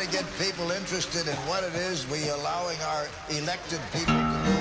to get people interested in what it is we allowing our elected people to do.